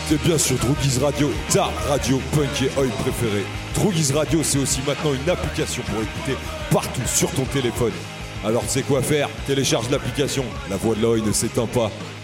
écoutez bien sur Droogies Radio, ta radio punk et oi préférée. Droogies Radio, c'est aussi maintenant une application pour écouter partout sur ton téléphone. Alors tu sais quoi faire? Télécharge l'application, la voix de l'oi ne s'éteint pas.